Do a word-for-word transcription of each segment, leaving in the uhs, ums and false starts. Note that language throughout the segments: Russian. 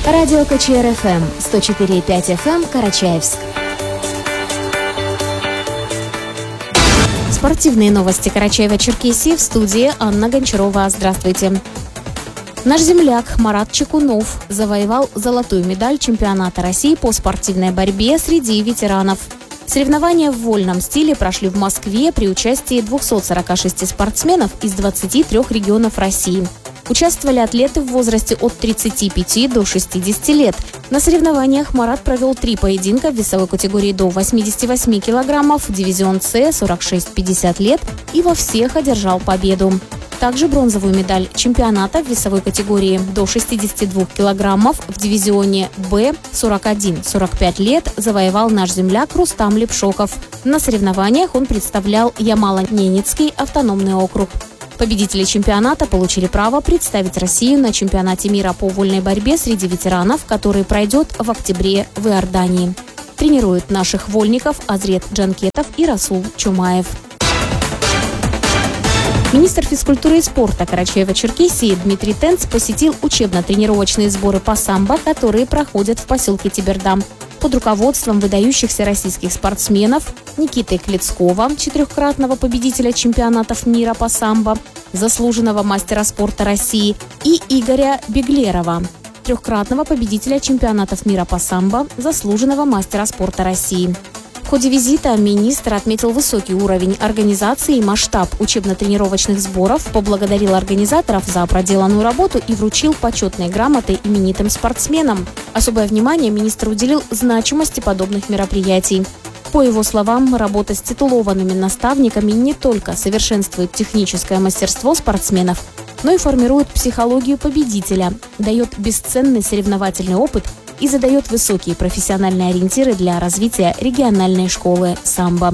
Радио КЧР-ФМ, сто четыре и пять эф эм, Карачаевск. Спортивные новости Карачаева-Черкесии, в студии Анна Гончарова. Здравствуйте. Наш земляк Марат Чекунов завоевал золотую медаль чемпионата России по спортивной борьбе среди ветеранов. Соревнования в вольном стиле прошли в Москве при участии двухсот сорока шести спортсменов из двадцати трёх регионов России. Участвовали атлеты в возрасте от тридцати пяти до шестидесяти лет. На соревнованиях Марат провел три поединка в весовой категории до восьмидесяти восьми килограммов, дивизион С сорок шесть пятьдесят лет, и во всех одержал победу. Также бронзовую медаль чемпионата в весовой категории до шестидесяти двух килограммов в дивизионе Б сорок один сорок пять лет завоевал наш земляк Рустам Лепшоков. На соревнованиях он представлял Ямало-Ненецкий автономный округ. Победители чемпионата получили право представить Россию на чемпионате мира по вольной борьбе среди ветеранов, который пройдет в октябре в Иордании. Тренируют наших вольников Азрет Джанкетов и Расул Чумаев. Министр физкультуры и спорта Карачаева-Черкесии Дмитрий Тенц посетил учебно-тренировочные сборы по самбо, которые проходят в поселке Тебердам. Под руководством выдающихся российских спортсменов Никиты Клецкова, четырехкратного победителя чемпионатов мира по самбо, заслуженного мастера спорта России, и Игоря Беглерова, трехкратного победителя чемпионатов мира по самбо, заслуженного мастера спорта России. В ходе визита министр отметил высокий уровень организации и масштаб учебно-тренировочных сборов, поблагодарил организаторов за проделанную работу и вручил почетные грамоты именитым спортсменам. Особое внимание министр уделил значимости подобных мероприятий. По его словам, работа с титулованными наставниками не только совершенствует техническое мастерство спортсменов, но и формирует психологию победителя, дает бесценный соревновательный опыт и задает высокие профессиональные ориентиры для развития региональной школы самбо.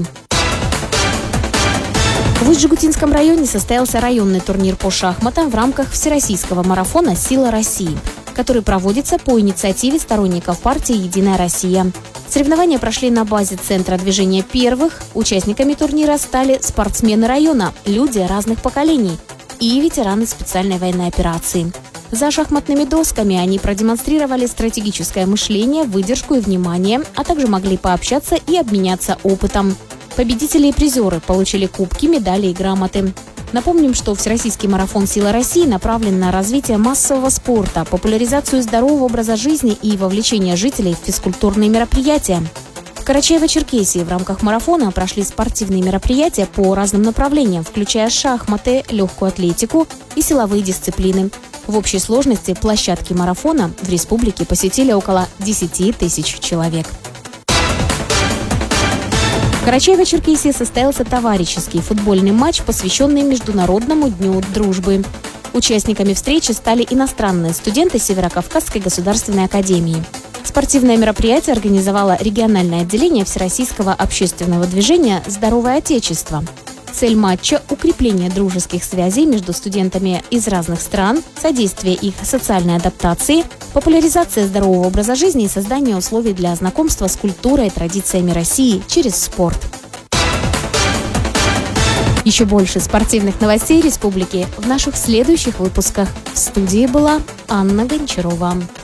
В Усть-Жигутинском районе состоялся районный турнир по шахматам в рамках всероссийского марафона «Сила России», который проводится по инициативе сторонников партии «Единая Россия». Соревнования прошли на базе Центра движения первых. Участниками турнира стали спортсмены района, люди разных поколений и ветераны специальной военной операции. За шахматными досками они продемонстрировали стратегическое мышление, выдержку и внимание, а также могли пообщаться и обменяться опытом. Победители и призеры получили кубки, медали и грамоты. Напомним, что Всероссийский марафон «Сила России» направлен на развитие массового спорта, популяризацию здорового образа жизни и вовлечение жителей в физкультурные мероприятия. В Карачаево-Черкесии в рамках марафона прошли спортивные мероприятия по разным направлениям, включая шахматы, легкую атлетику и силовые дисциплины. В общей сложности площадки марафона в республике посетили около десяти тысяч человек. В Карачаево-Черкесии состоялся товарищеский футбольный матч, посвященный Международному дню дружбы. Участниками встречи стали иностранные студенты Северокавказской государственной академии. Спортивное мероприятие организовало региональное отделение Всероссийского общественного движения «Здоровое Отечество». Цель матча – укрепление дружеских связей между студентами из разных стран, содействие их социальной адаптации, популяризация здорового образа жизни и создание условий для знакомства с культурой и традициями России через спорт. Еще больше спортивных новостей республики в наших следующих выпусках. В студии была Анна Гончарова.